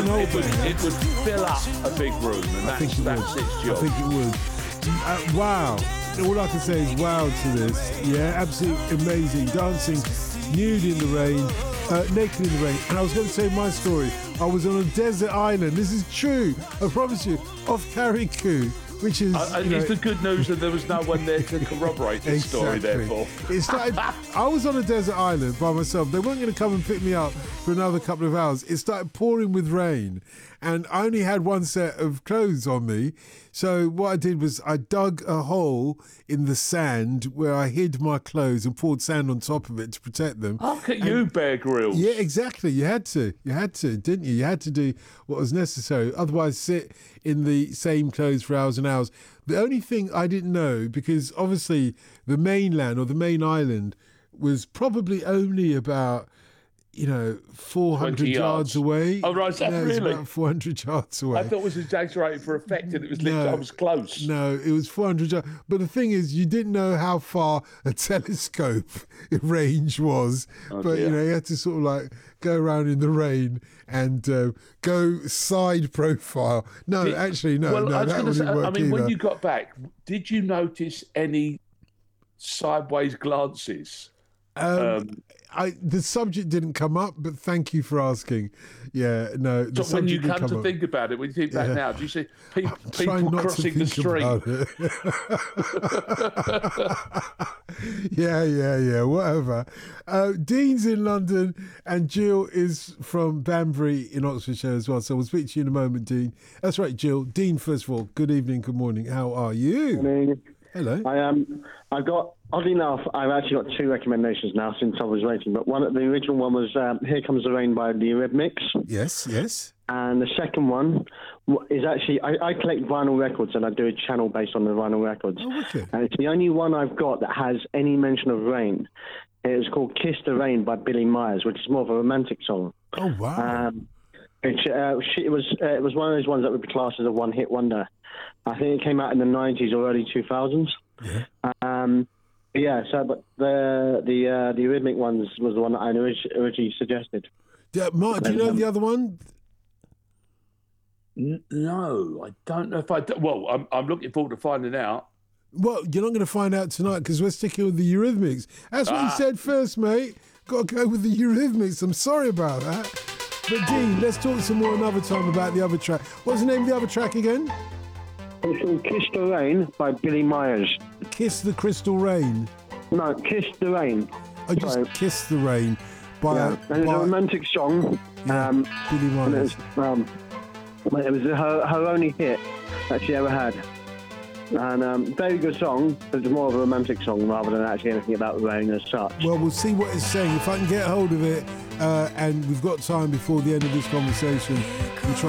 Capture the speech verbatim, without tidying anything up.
an old it would, banger. it would fill up a big room, and I think that's, it that's would. its I job. think it would. Uh, wow. All I can say is wow to this. Yeah, absolutely amazing. Dancing nude in the rain, uh, naked in the rain. And I was going to say my story. I was on a desert island. This is true. I promise you. Off Carriacou, which is... Uh, you know, it's the good news that there was no one there to corroborate the story, therefore. It started, I was on a desert island by myself. They weren't going to come and pick me up for another couple of hours. It started pouring with rain, and I only had one set of clothes on me. So what I did was I dug a hole in the sand where I hid my clothes and poured sand on top of it to protect them. Look at and, you, Bear Grylls. Yeah, exactly. You had to. You had to, didn't you? You had to do what was necessary. Otherwise, sit in the same clothes for hours and hours. The only thing I didn't know, because obviously the mainland or the main island was probably only about, you know, four hundred yards. yards away. Oh, right, is that no, it was really? about four hundred yards away. I thought it was exaggerated for effect, and it was literally, No. I was close. No, it was four hundred yards. But the thing is, you didn't know how far a telescope range was. Oh, but, dear. you know, you had to sort of like go around in the rain and uh, go side profile. No, Did- actually, no, well, no, I was that going to wouldn't say, work I mean, either. when you got back, did you notice any sideways glances? Um, Um, I the subject didn't come up, but thank you for asking. Yeah, no. The So when you subject did come to up. think about it, when you think back Yeah. now, do you see pe- Try people not to crossing the think street? about it. yeah, yeah, yeah. Whatever. Uh, Dean's in London, and Jill is from Banbury in Oxfordshire as well. So we'll speak to you in a moment, Dean. That's right, Jill. Dean, first of all, good evening, good morning. How are you? Morning. Hello. I um, I've got oddly enough, I've actually got two recommendations now since I was waiting. But one, the original one was um, "Here Comes the Rain" by the Eurythmics, Yes, yes. and the second one w- is actually I, I collect vinyl records and I do a channel based on the vinyl records, Oh, wicked. and it's the only one I've got that has any mention of rain. It's called "Kiss the Rain" by Billy Myers, which is more of a romantic song. Oh, wow. Um, it, uh, she- it was uh, it was one of those ones that would be classed as a one-hit wonder. I think it came out in the nineties or early two thousands. Yeah. Um, yeah. So, but the the uh, the Eurythmic ones was the one that I orig- originally suggested. Yeah, Mark, do you know the other one? N- No, I don't know if I. Do. Well, I'm, I'm looking forward to finding out. Well, you're not going to find out tonight because we're sticking with the Eurythmics. That's what you Ah. said first, mate. Got to go with the Eurythmics. I'm sorry about that. But Dean, let's talk some more another time about the other track. What's the name of the other track again? It's called "Kiss the Rain" by Billy Myers. Kiss the Crystal Rain. No, "Kiss the Rain." I just Sorry. Kiss the Rain by, Yeah, and it's by a romantic song. yeah, Um, Billy and Myers. it was, um, well, it was her, her only hit that she ever had. And um, very good song, but it's more of a romantic song rather than actually anything about rain as such. Well, we'll see what it's saying. If I can get hold of it, uh, and we've got time before the end of this conversation, we'll try